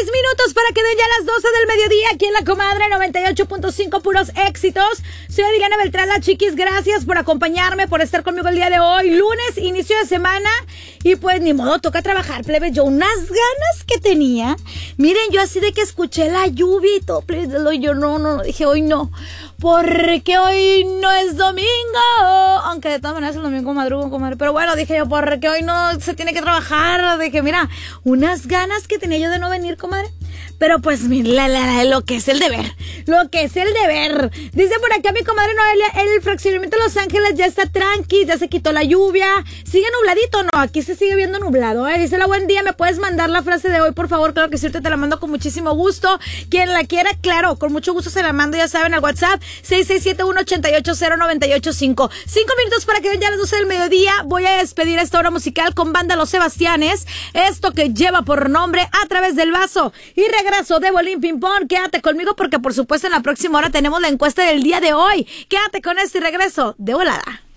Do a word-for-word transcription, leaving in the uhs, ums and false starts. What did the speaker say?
seis minutos para que den ya las doce del mediodía aquí en La Comadre noventa y ocho punto cinco, puros éxitos. Soy Adriana Beltrán, la chiquis, gracias por acompañarme, por estar conmigo el día de hoy, lunes, inicio de semana, y pues ni modo, toca trabajar, plebe. Yo unas ganas que tenía, miren, yo así de que escuché la lluvia y todo, plebe, yo no, no, dije hoy no, porque hoy no es domingo, aunque de todas maneras el domingo madrugo, comadre, pero bueno, dije yo, porque hoy no se tiene que trabajar, dije, mira, unas ganas que tenía yo de no venir, comadre, pero pues mira, la, la, lo que es el deber, lo que es el deber. Dice por acá mi comadre Noelia, el fraccionamiento de Los Ángeles ya está tranqui, ya se quitó la lluvia, sigue nubladito, no, aquí se sigue viendo nublado, ¿eh? Dice la buen día, ¿me puedes mandar la frase de hoy, por favor? Claro que sí, te la mando con muchísimo gusto, quien la quiera, claro, con mucho gusto se la mando, ya saben, al WhatsApp, seis seis siete uno, ocho ocho cero, nueve ocho cinco. Cinco minutos para que den ya las doce del mediodía. Voy a despedir esta hora musical con Banda Los Sebastianes, esto que lleva por nombre A Través del Vaso. Y regreso de Bolín Ping Pong. Quédate conmigo porque por supuesto en la próxima hora tenemos la encuesta del día de hoy. Quédate con esto y regreso de volada.